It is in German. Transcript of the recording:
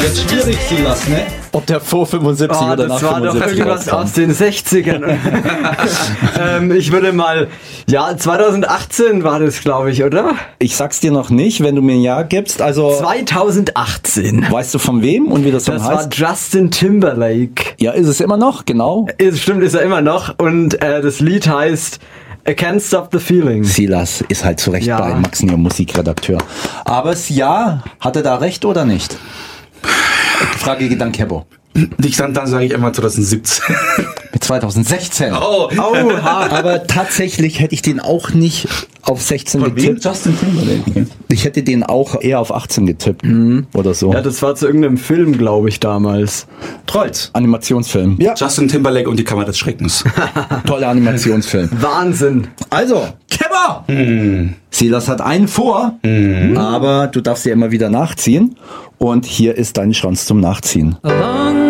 Wird schwierig, Silas, ne? Ob der vor 75 oder nach 75 das war doch irgendwas rauskam. aus den 60ern. Ich würde mal, 2018 war das, glaube ich, oder? Ich sag's dir noch nicht, wenn du mir ein Jahr gibst. Also 2018. weißt du von wem und wie das Song Das heißt? war Justin Timberlake. Ja, ist es immer noch, genau. Stimmt, ist er immer noch. Und das Lied heißt I Can't Stop the Feeling. Silas ist halt zu Recht Ja. bei Max Neo Musikredakteur. Aber das Jahr, hat er da recht oder nicht? Frage geht an Kebo. Dann sage ich einmal 2017. Mit 2016. Oh, Aber tatsächlich hätte ich den auch nicht auf 16 von wem? getippt. Justin Timberlake. Ich hätte den auch eher auf 18 getippt. Oder so. Ja, das war zu irgendeinem Film, glaube ich, damals. Trolls. Animationsfilm. Ja, Justin Timberlake und die Kammer des Schreckens. toller Animationsfilm. Wahnsinn. Also, Kebo! Silas hat einen vor, aber du darfst ja immer wieder nachziehen. Und hier ist deine Chance zum Nachziehen. Along